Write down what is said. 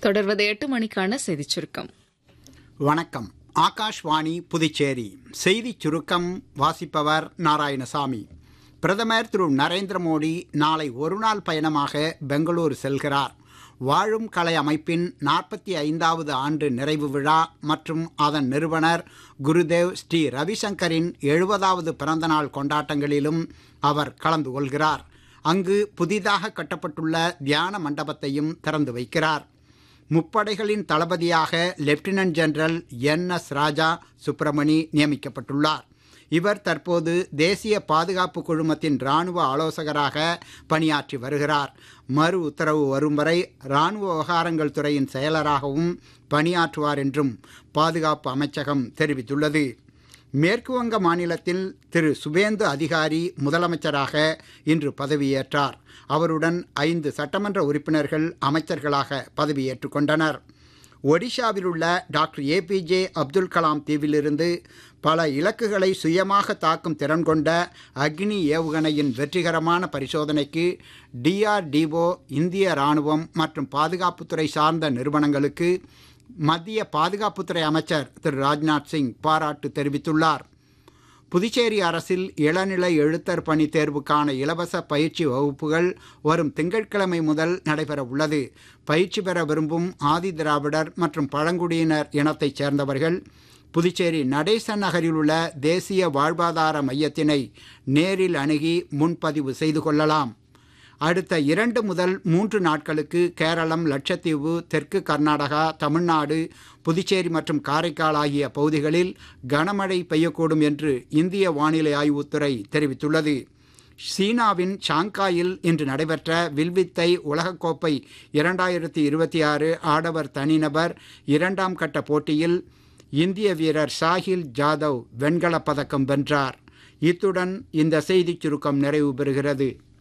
தொடர்வது 8 மணிக்கான செய்திச் சுருக்கம். வணக்கம். ஆகாஷ்வாணி புதுச்சேரி செய்திச் சுருக்கம் வாசிப்பவர் நாராயணசாமி. பிரதமர் திரு நரேந்திர மோடி நாளை ஒருநாள் பயணமாக பெங்களூரு செல்கிறார். வாழும் கலை அமைப்பின் 45வது ஆண்டு நிறைவு விழா மற்றும் அதன் நிறுவனர் குருதேவ் ஸ்ரீ ரவிசங்கரின் 70வது பிறந்தநாள் கொண்டாட்டங்களிலும் அவர் கலந்து கொள்கிறார். அங்கு புதிதாக கட்டப்பட்டுள்ள தியான மண்டபத்தையும் திறந்து வைக்கிறார். முப்படைகளின் தளபதியாக லெப்டினன்ட் ஜெனரல் NS ராஜா சுப்பிரமணி நியமிக்கப்பட்டுள்ளார். இவர் தற்போது தேசிய பாதுகாப்பு குழுமத்தின் இராணுவ ஆலோசகராக பணியாற்றி வருகிறார். மறு உத்தரவு வரும் வரை இராணுவ விவகாரங்கள் துறையின் செயலராகவும் பணியாற்றுவார் என்றும் பாதுகாப்பு அமைச்சகம் தெரிவித்துள்ளது. மேற்கு வங்க மாநிலத்தில் திரு சுபேந்து அதிகாரி முதலமைச்சராக இன்று பதவியேற்றார். அவருடன் 5 சட்டமன்ற உறுப்பினர்கள் அமைச்சர்களாக பதவியேற்றுக் கொண்டனர். ஒடிஷாவில் உள்ள டாக்டர் APJ அப்துல் கலாம் தீவிலிருந்து பல இலக்குகளை சுயமாக தாக்கும் திறன் கொண்ட அக்னி ஏவுகணையின் வெற்றிகரமான பரிசோதனைக்கு DRDO, இந்திய இராணுவம் மற்றும் பாதுகாப்புத்துறை சார்ந்த நிறுவனங்களுக்கு மத்திய பாதுகாப்புத்துறை அமைச்சர் திரு ராஜ்நாத் சிங் பாராட்டு தெரிவித்துள்ளார். புதுச்சேரி அரசில் இளநிலை எழுத்தர் பணி தேர்வுக்கான இலவச பயிற்சி வகுப்புகள் வரும் திங்கட்கிழமை முதல் நடைபெற உள்ளது. பயிற்சி பெற விரும்பும் ஆதி திராவிடர் மற்றும் பழங்குடியினர் இனத்தைச் சேர்ந்தவர்கள் புதுச்சேரி நடேசன் நகரில் உள்ள தேசிய வாழ்வாதார மையத்தினை நேரில் அணுகி முன்பதிவு செய்து கொள்ளலாம். அடுத்த 2 முதல் 3 நாட்களுக்கு கேரளம், லட்சத்தீவு, தெற்கு கர்நாடகா, தமிழ்நாடு, புதுச்சேரி மற்றும் காரைக்கால் ஆகிய பகுதிகளில் கனமழை பெய்யக்கூடும் என்று இந்திய வானிலை ஆய்வுத்துறை தெரிவித்துள்ளது. சீனாவின் ஷாங்காயில் இன்று நடைபெற்ற வில்வித்தை உலகக்கோப்பை 2026 ஆடவர் தனிநபர் 2ஆம் கட்ட போட்டியில் இந்திய வீரர் சாஹில் ஜாதவ் வெண்கலப் பதக்கம் வென்றார். இத்துடன் இந்த செய்திச் சுருக்கம் நிறைவு பெறுகிறது.